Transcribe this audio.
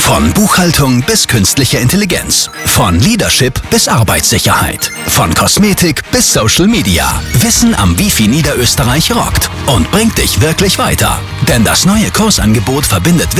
Von Buchhaltung bis künstliche Intelligenz. Von Leadership bis Arbeitssicherheit. Von Kosmetik bis Social Media. Wissen am Wifi Niederösterreich rockt und bringt dich wirklich weiter. Denn das neue Kursangebot verbindet